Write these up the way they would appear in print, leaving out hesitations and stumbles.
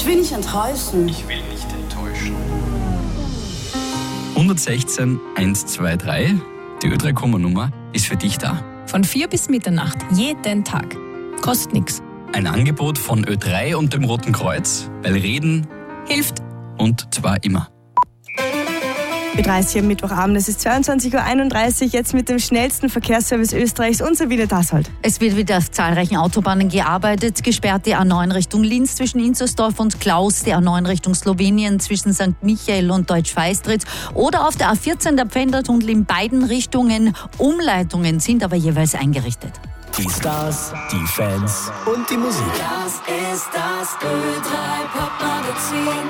Ich will nicht enttäuschen. Ich will nicht enttäuschen. 116 123, die Ö3-Nummer ist für dich da. Von 4 bis Mitternacht, jeden Tag. Kostet nichts. Ein Angebot von Ö3 und dem Roten Kreuz, weil Reden Hilft. und zwar immer. Ö30 am Mittwochabend, es ist 22.31 Uhr, jetzt mit dem schnellsten Verkehrsservice Österreichs und Sabine Dassold. Es wird wieder auf zahlreichen Autobahnen gearbeitet. Gesperrt die A9 Richtung Linz zwischen Inzersdorf und Klaus, die A9 Richtung Slowenien zwischen St. Michael und Deutsch-Feistritz oder auf der A14 der Pfändertunnel in beiden Richtungen. Umleitungen sind aber jeweils eingerichtet. Die Stars, die Fans und die Musik. Das ist das Ö3 Pop-Magazin.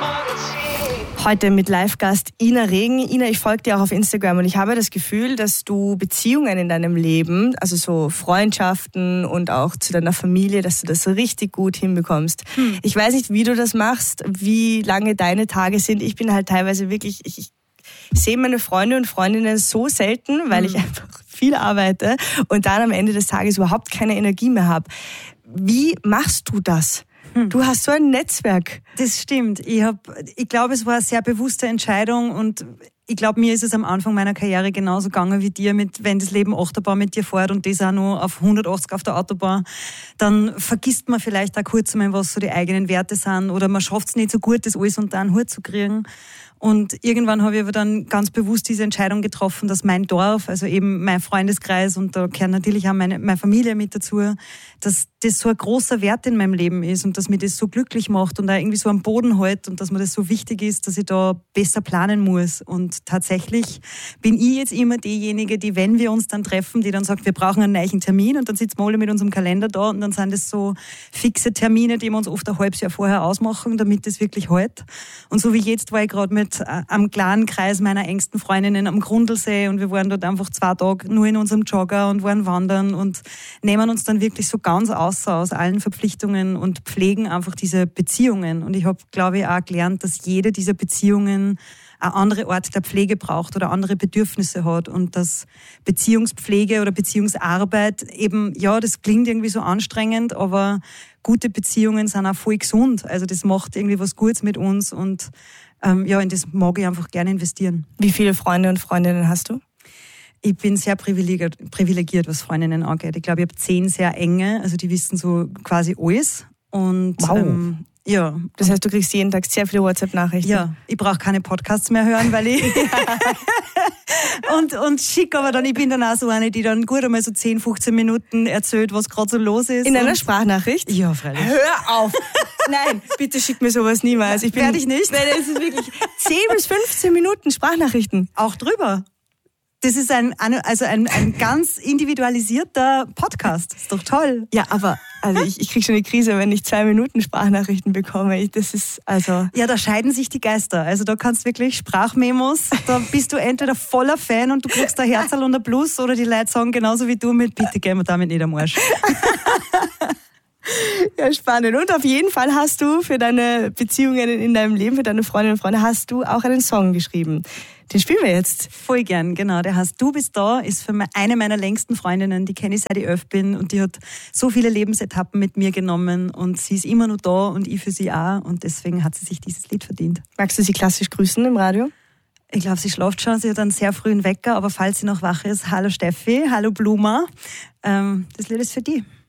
Heute mit Live-Gast Ina Regen. Ina, ich folge dir auch auf Instagram und ich habe das Gefühl, dass du Beziehungen in deinem Leben, also so Freundschaften und auch zu deiner Familie, dass du das so richtig gut hinbekommst. Ich weiß nicht, wie du das machst, wie lange deine Tage sind. Ich bin halt teilweise wirklich, ich sehe meine Freunde und Freundinnen so selten, weil ich einfach viel arbeite und dann am Ende des Tages überhaupt keine Energie mehr habe. Wie machst du das? Du hast so ein Netzwerk. Das stimmt. Ich glaube, es war eine sehr bewusste Entscheidung und ich glaube, mir ist es am Anfang meiner Karriere genauso gegangen wie dir, wenn das Leben Achterbahn mit dir fährt und das auch noch auf 180 auf der Autobahn, dann vergisst man vielleicht auch kurz einmal, was so die eigenen Werte sind oder man schafft es nicht so gut, das alles unter einen Hut zu kriegen. Und irgendwann habe ich aber dann ganz bewusst diese Entscheidung getroffen, dass mein Dorf, also eben mein Freundeskreis und da gehört natürlich auch meine Familie mit dazu, dass das so ein großer Wert in meinem Leben ist und dass mich das so glücklich macht und auch irgendwie so am Boden hält und dass mir das so wichtig ist, dass ich da besser planen muss. Und tatsächlich bin ich jetzt immer diejenige, die, wenn wir uns dann treffen, die dann sagt, wir brauchen einen neuen Termin und dann sitzen wir alle mit unserem Kalender da und dann sind das so fixe Termine, die wir uns oft ein halbes Jahr vorher ausmachen, damit das wirklich hält. Und so wie jetzt war ich gerade mit am kleinen Kreis meiner engsten Freundinnen am Grundlsee und wir waren dort einfach 2 Tage nur in unserem Jogger und waren wandern und nehmen uns dann wirklich so ganz außer aus allen Verpflichtungen und pflegen einfach diese Beziehungen. Und ich habe, glaube ich, auch gelernt, dass jede dieser Beziehungen eine andere Art der Pflege braucht oder andere Bedürfnisse hat und dass Beziehungspflege oder Beziehungsarbeit eben, ja, das klingt irgendwie so anstrengend, aber gute Beziehungen sind auch voll gesund. Also das macht irgendwie was Gutes mit uns und ja, in das mag ich einfach gerne investieren. Wie viele Freunde und Freundinnen hast du? Ich bin sehr privilegiert, was Freundinnen angeht. Ich glaube, ich habe 10 sehr enge, also die wissen so quasi alles. Und wow. Ja. Das heißt, du kriegst jeden Tag sehr viele WhatsApp-Nachrichten? Ja, ich brauche keine Podcasts mehr hören, weil ich und schick aber dann, ich bin dann auch so eine, die dann gut einmal so 10, 15 Minuten erzählt, was gerade so los ist. In einer Sprachnachricht? Ja, freilich. Hör auf! Nein, bitte schick mir sowas niemals. Werde ich nicht? Nein, es ist wirklich 10 bis 15 Minuten Sprachnachrichten. Auch drüber. Das ist ein ganz individualisierter Podcast. Ist doch toll. Ja, aber also ich kriege schon eine Krise, wenn ich 2 Minuten Sprachnachrichten bekomme. Das ist also... Ja, da scheiden sich die Geister. Also da kannst du wirklich Sprachmemos, da bist du entweder voller Fan und du kriegst ein Herzl und ein Plus oder die Leute sagen genauso wie du mit, bitte gehen wir damit nicht am Arsch. Ja, spannend. Und auf jeden Fall hast du für deine Beziehungen in deinem Leben, für deine Freundinnen und Freunde, hast du auch einen Song geschrieben. Den spielen wir jetzt. Voll gern, genau. Der heißt Du bist da, ist für eine meiner längsten Freundinnen, die kenne ich seit ich 11 bin und die hat so viele Lebensetappen mit mir genommen und sie ist immer noch da und ich für sie auch und deswegen hat sie sich dieses Lied verdient. Magst du sie klassisch grüßen im Radio? Ich glaube, sie schläft schon, sie hat einen sehr frühen Wecker, aber falls sie noch wach ist, hallo Steffi, hallo Bluma, das Lied ist für die.